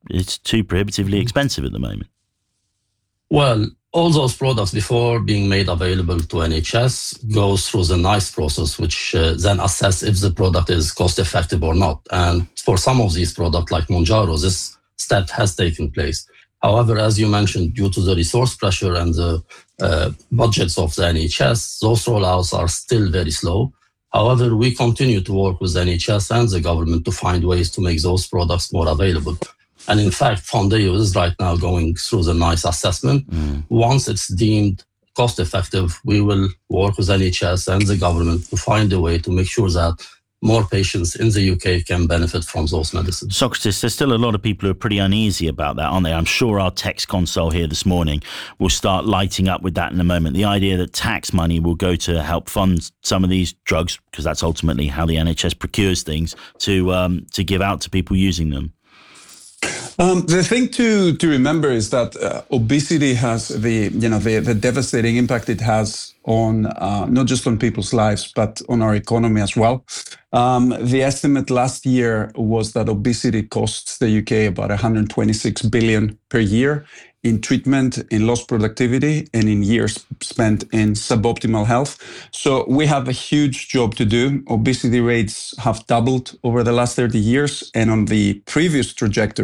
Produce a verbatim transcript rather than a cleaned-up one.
it's too prohibitively expensive at the moment. Well, all those products before being made available to N H S goes through the NICE process, which uh, then assess if the product is cost effective or not. And for some of these products like Mounjaro, this step has taken place. However, as you mentioned, due to the resource pressure and the uh, budgets of the N H S, those rollouts are still very slow. However, we continue to work with the N H S and the government to find ways to make those products more available. And in fact, Foundayo is right now going through the NICE assessment. Mm. Once it's deemed cost effective, we will work with N H S and the government to find a way to make sure that more patients in the U K can benefit from those medicines. Socrates, there's still a lot of people who are pretty uneasy about that, aren't they? I'm sure our text console here this morning will start lighting up with that in a moment. The idea that tax money will go to help fund some of these drugs, because that's ultimately how the N H S procures things, to um, to give out to people using them. Um, the thing to to remember is that uh, obesity has the you know the, the devastating impact it has on uh, not just on people's lives but on our economy as well. Um, the estimate last year was that obesity costs the U K about one hundred twenty-six billion per year in treatment, in lost productivity, and in years spent in suboptimal health. So we have a huge job to do. Obesity rates have doubled over the last thirty years, and on the previous trajectory